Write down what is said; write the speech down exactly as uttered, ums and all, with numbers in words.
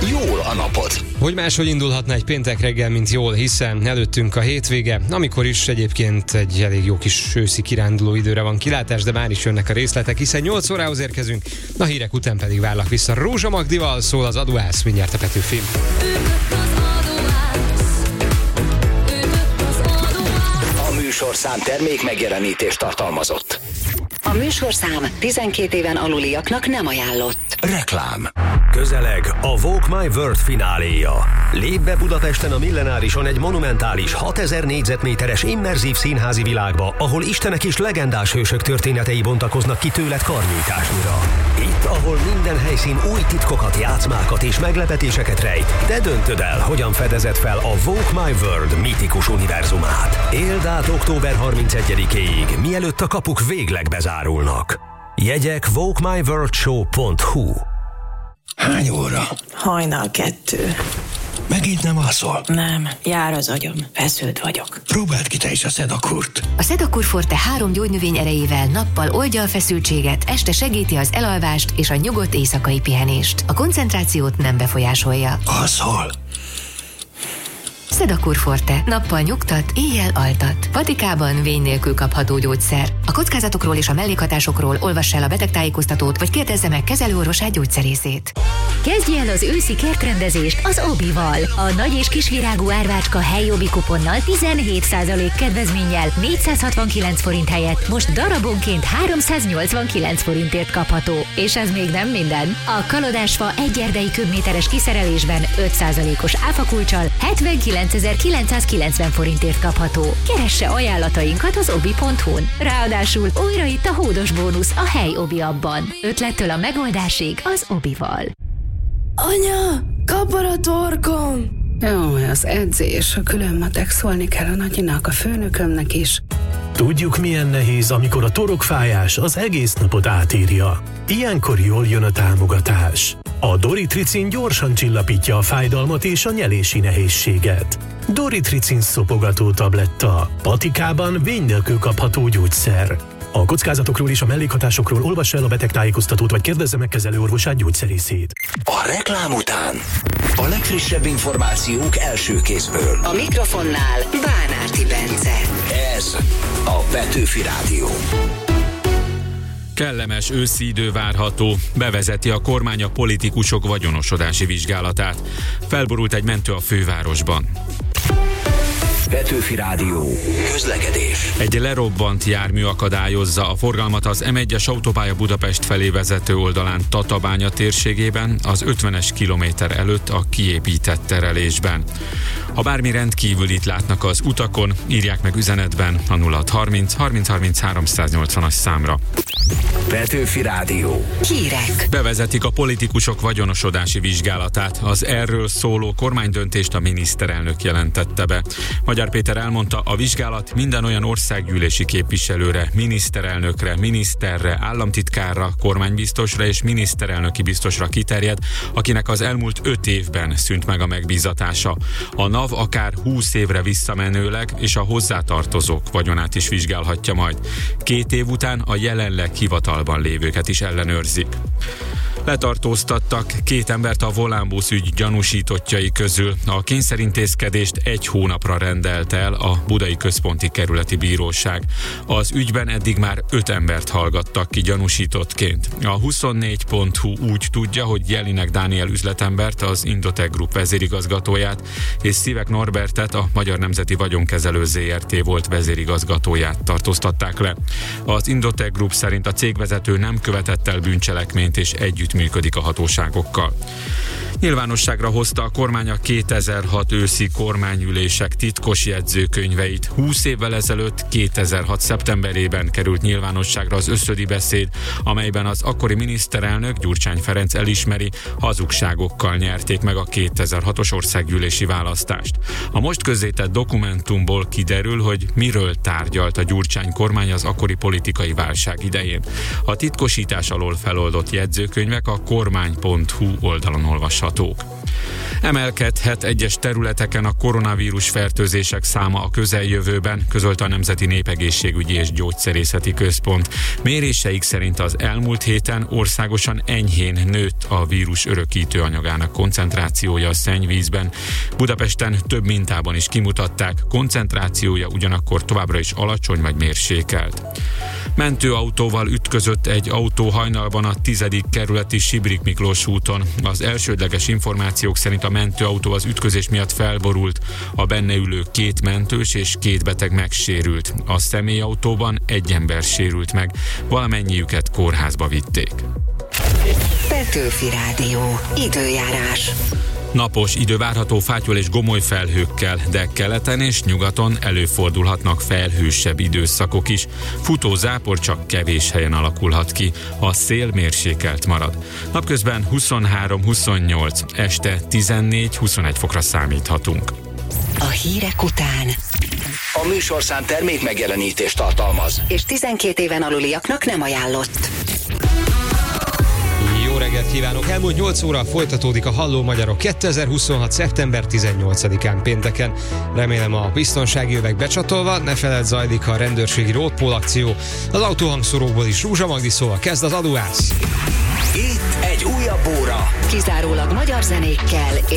jól a napod. Hogy máshogy indulhatna egy péntek reggel, mint jól, hiszen előttünk a hétvége, amikor is egyébként egy elég jó kis őszi kiránduló időre van kilátás, de már is jönnek a részletek, hiszen nyolc órához érkezünk, a hírek után pedig várlak vissza. Rózsa Magdival szól az Adóász, mindjárt a Petőfi. A műsorszám termék megjelenítést tartalmazott. A műsorszám tizenkét éven aluliaknak nem ajánlott. Reklám. Közeleg a Walk My World fináléja. Lép be Budapesten a Millenárison egy monumentális hatezer négyzetméteres immerzív színházi világba, ahol istenek és legendás hősök történetei bontakoznak ki tőled karnyújtásnyira. Itt, ahol minden helyszín új titkokat, játszmákat és meglepetéseket rejt, te döntöd el, hogyan fedezed fel a Walk My World mítikus univerzumát. Éld át október harmincegyedikéig, mielőtt a kapuk végleg bezárulnak. Jegyek walk my world show pont hu. Hány óra? Hajnal kettő. Megint nem alszol? Nem, jár az agyam. Feszült vagyok. Próbáld ki te is a Sedakurt. A Sedakur Forte három gyógynövény erejével nappal oldja a feszültséget, este segíti az elalvást és a nyugodt éjszakai pihenést. A koncentrációt nem befolyásolja. Alszol? Sedakur Forte. Nappal nyugtat, éjjel altat. Patikában vény nélkül kapható gyógyszer. A kockázatokról és a mellékhatásokról olvass el a betegtájékoztatót, vagy kérdezze meg kezelőorvosát, gyógyszerészét. Kezdje el az őszi kertrendezést az Obival. A nagy és kisvirágú árvácska helyi Obi kuponnal tizenhét százalék kedvezménnyel négyszázhatvankilenc forint helyett most darabonként háromszáznyolcvankilenc forintért kapható. És ez még nem minden. A kalodásfa egy erdei köbméteres kiszerelésben öt százalékos áfakulccsal hetvenkilencezer-kilencszázkilencven forintért kapható. Keresse ajánlatainkat az obi pont hu-n. Ráadásul újra itt a hódos bónusz a hely Obi abban. Ötlettől a megoldásig az Obival. Anya, kapar a torkom! Jó, az edzés, a külön matek, szólni kell a nagyinak, a főnökömnek is. Tudjuk, milyen nehéz, amikor a torokfájás az egész napot átírja. Ilyenkor jól jön a támogatás. A Doritricin gyorsan csillapítja a fájdalmat és a nyelési nehézséget. Doritricin szopogató tabletta. Patikában vény nélkül kapható gyógyszer. A kockázatokról és a mellékhatásokról olvassa el a betegtájékoztatót, vagy kérdezze meg kezelőorvosát, gyógyszerészét. A reklám után a legfrissebb információk első kézből. A mikrofonnál Bánárti Bence. Ez a Petőfi Rádió. Kellemes őszi idő várható, bevezeti a kormány a politikusok vagyonosodási vizsgálatát. Felborult egy mentő a fővárosban. Petőfi Rádió. Közlekedés. Egy lerobbant jármű akadályozza a forgalmat az em egyes autópálya Budapest felé vezető oldalán Tatabánya térségében, az ötvenes kilométer előtt a kiépített terelésben. Ha bármi rendkívülit látnak az utakon, írják meg üzenetben a nulla harminc harminc harminc háromszáznyolcvanas számra. Petőfi Rádió. Hírek. Bevezetik a politikusok vagyonosodási vizsgálatát. Az erről szóló kormánydöntést a miniszterelnök jelentette be. Magyar Péter elmondta, a vizsgálat minden olyan országgyűlési képviselőre, miniszterelnökre, miniszterre, államtitkárra, kormánybiztosra és miniszterelnöki biztosra kiterjed, akinek az elmúlt öt évben szűnt meg a megbízatása. A NAV akár húsz évre visszamenőleg és a hozzátartozók vagyonát is vizsgálhatja majd. Két év után a jelenleg hivatalban lévőket is ellenőrzik. Letartóztattak két embert a Volánbusz ügy gyanúsítottjai közül. A kényszerintézkedést egy hónapra rendelt el a Budai Központi Kerületi Bíróság. Az ügyben eddig már öt embert hallgattak ki gyanúsítottként. A huszonnégy pont hu úgy tudja, hogy Jelinek Dániel üzletembert, az Indotech Group vezérigazgatóját, és Szívek Norbertet, a Magyar Nemzeti Vagyonkezelő zé er té volt vezérigazgatóját tartóztatták le. Az Indotech Group szerint a cégvezető nem követett el bűncselekményt és együtt működik a hatóságokkal. Nyilvánosságra hozta a kormány a kétezer-hat őszi kormányülések titkos jegyzőkönyveit. húsz évvel ezelőtt, kétezer-hat szeptemberében került nyilvánosságra az összödi beszéd, amelyben az akkori miniszterelnök Gyurcsány Ferenc elismeri, hazugságokkal nyerték meg a kétezer-hatos országgyűlési választást. A most közzétett dokumentumból kiderül, hogy miről tárgyalt a Gyurcsány kormány az akkori politikai válság idején. A titkosítás alól feloldott jegyzőkönyvek a kormány pont hu oldalon olvashatók. Emelkedhet egyes területeken a koronavírus fertőzések száma a közeljövőben, közölte a Nemzeti Népegészségügyi és Gyógyszerészeti Központ. Méréseik szerint az elmúlt héten országosan enyhén nőtt a vírus örökítő anyagának koncentrációja a szennyvízben. Budapesten több mintában is kimutatták, koncentrációja ugyanakkor továbbra is alacsony vagy mérsékelt. Mentőautóval ütközött egy autó hajnalban a tizedik kerületi Sibrik Miklós úton. Az elsődleges információk szerint a mentőautó az ütközés miatt felborult. A benne ülő két mentős és két beteg megsérült. A személyautóban egy ember sérült meg. Valamennyiüket kórházba vitték. Petőfi Rádió. Időjárás. Napos idő várható fátyol és gomoly felhőkkel, de keleten és nyugaton előfordulhatnak felhősebb időszakok is. Futó zápor csak kevés helyen alakulhat ki, a szél mérsékelt marad. Napközben huszonhárom huszonnyolc, este tizennégy huszonegy fokra számíthatunk. A hírek után A műsorszám termék megjelenítést tartalmaz, és tizenkét éven aluliaknak nem ajánlott. Jó reggelt kívánok! Elmúlt nyolc óra folytatódik a Halló Magyarok kétezer-huszonhat. szeptember tizennyolcadikán pénteken. Remélem a biztonsági övek becsatolva, ne feledd, zajlik a rendőrségi roadpool akció. Az autóhangszoróból is Rúzsa Magdi, szóval kezd az aduász. Itt egy újabb óra. Kizárólag magyar zenékkel